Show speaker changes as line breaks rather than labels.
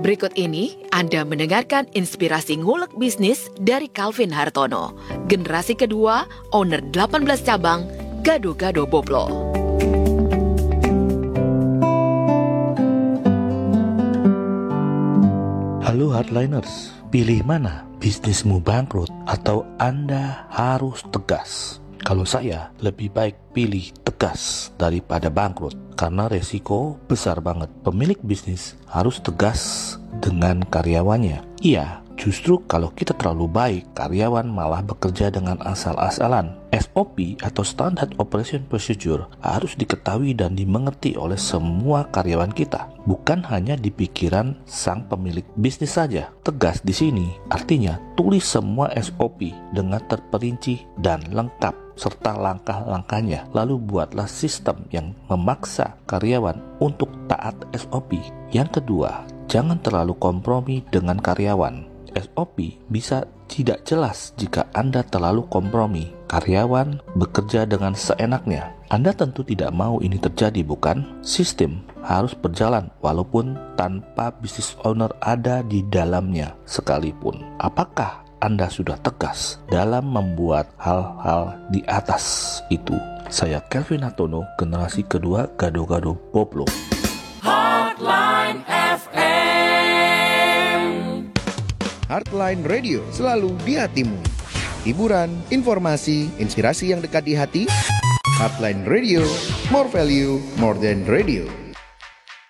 Berikut ini Anda mendengarkan inspirasi ngulek bisnis dari Calvin Hartono, generasi kedua, owner 18 cabang, Gado-Gado Boplo.
Halo Hardliners, pilih mana? Bisnismu bangkrut atau Anda harus tegas? Kalau saya lebih baik pilih tegas daripada bangkrut, karena resiko besar banget. Pemilik bisnis harus tegas dengan karyawannya. Iya, justru kalau kita terlalu baik, karyawan malah bekerja dengan asal-asalan. SOP atau Standard Operation Procedure harus diketahui dan dimengerti oleh semua karyawan kita, bukan hanya di pikiran sang pemilik bisnis saja. Tegas di sini artinya tulis semua SOP dengan terperinci dan lengkap serta langkah-langkahnya. Lalu buatlah sistem yang memaksa karyawan untuk taat SOP. Yang kedua, jangan terlalu kompromi dengan karyawan. SOP bisa tidak jelas jika Anda terlalu kompromi. Karyawan bekerja dengan seenaknya. Anda tentu tidak mau ini terjadi, bukan? Sistem harus berjalan walaupun tanpa business owner ada di dalamnya sekalipun. Apakah Anda sudah tegas dalam membuat hal-hal di atas itu? Saya Calvin Hartono, generasi kedua Gado-Gado Boplo.
Heartline FM.
Heartline Radio, selalu di hatimu. Hiburan, informasi, inspirasi yang dekat di hati. Heartline Radio, more value, more than radio.